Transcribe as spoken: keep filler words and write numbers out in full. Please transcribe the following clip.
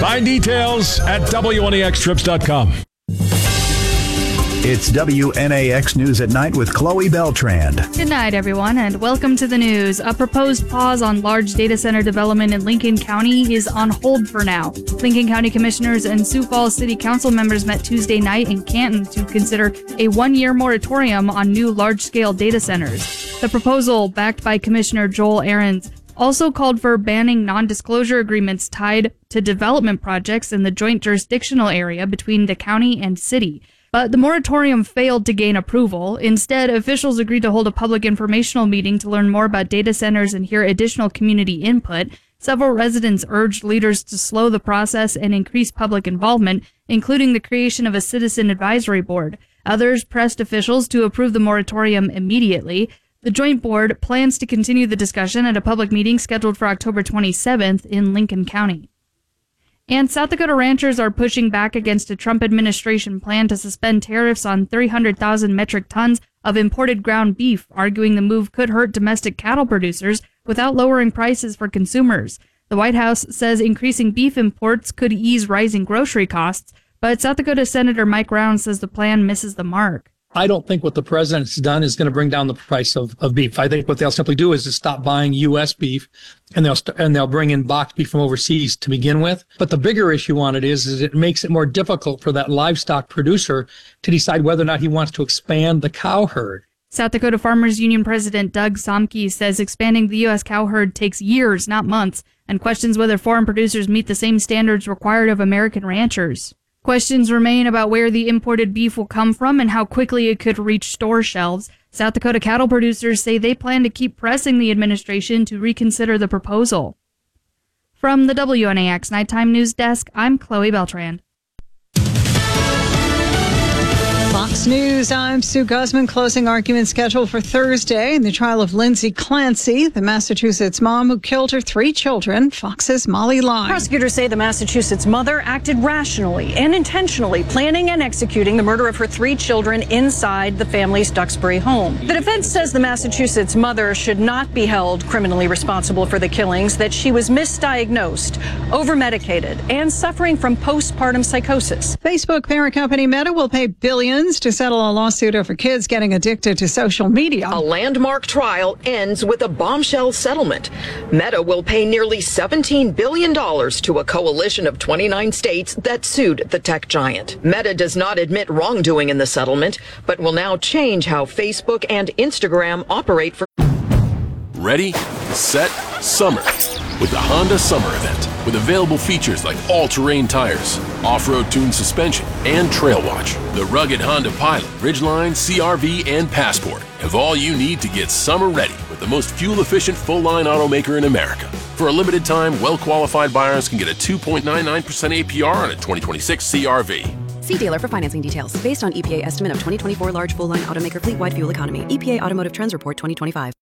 Find details at W N A X trips dot com. It's W N A X News at Night with Chloe Beltrand. Good night, everyone, and welcome to the news. A proposed pause on large data center development in Lincoln County is on hold for now. Lincoln County Commissioners and Sioux Falls City Council members met Tuesday night in Canton to consider a one-year moratorium on new large-scale data centers. The proposal, backed by Commissioner Joel Ahrens, also called for banning non-disclosure agreements tied to development projects in the joint jurisdictional area between the county and city. But the moratorium failed to gain approval. Instead, officials agreed to hold a public informational meeting to learn more about data centers and hear additional community input. Several residents urged leaders to slow the process and increase public involvement, including the creation of a citizen advisory board. Others pressed officials to approve the moratorium immediately. The joint board plans to continue the discussion at a public meeting scheduled for October twenty-seventh in Lincoln County. And South Dakota ranchers are pushing back against a Trump administration plan to suspend tariffs on three hundred thousand metric tons of imported ground beef, arguing the move could hurt domestic cattle producers without lowering prices for consumers. The White House says increasing beef imports could ease rising grocery costs, but South Dakota Senator Mike Rounds says the plan misses the mark. I don't think what the president's done is going to bring down the price of, of beef. I think what they'll simply do is to stop buying U S beef, and they'll st- and they'll bring in boxed beef from overseas to begin with. But the bigger issue on it is, is it makes it more difficult for that livestock producer to decide whether or not he wants to expand the cow herd. South Dakota Farmers Union President Doug Somke says expanding the U S cow herd takes years, not months, and questions whether foreign producers meet the same standards required of American ranchers. Questions remain about where the imported beef will come from and how quickly it could reach store shelves. South Dakota cattle producers say they plan to keep pressing the administration to reconsider the proposal. From the W N A X Nighttime News Desk, I'm Chloe Beltrand. Fox News, I'm Sue Guzman. Closing argument scheduled for Thursday in the trial of Lindsay Clancy, the Massachusetts mom who killed her three children. Fox's Molly Lai. Prosecutors say the Massachusetts mother acted rationally and intentionally, planning and executing the murder of her three children inside the family's Duxbury home. The defense says the Massachusetts mother should not be held criminally responsible for the killings, that she was misdiagnosed, over-medicated, and suffering from postpartum psychosis. Facebook parent company Meta will pay billions to settle a lawsuit over kids getting addicted to social media. A landmark trial ends with a bombshell settlement. Meta will pay nearly seventeen billion dollars to a coalition of twenty-nine states that sued the tech giant. Meta does not admit wrongdoing in the settlement, but will now change how Facebook and Instagram operate for. Ready, set, summer. With the Honda Summer Event. With available features like all-terrain tires, off-road tuned suspension, and Trail Watch. The rugged Honda Pilot, Ridgeline, C R V, and Passport have all you need to get summer ready with the most fuel-efficient full-line automaker in America. For a limited time, well-qualified buyers can get a two point nine nine percent A P R on a twenty twenty-six C R V. See dealer for financing details. Based on E P A estimate of twenty twenty-four large full-line automaker fleet-wide fuel economy. E P A Automotive Trends Report twenty twenty-five.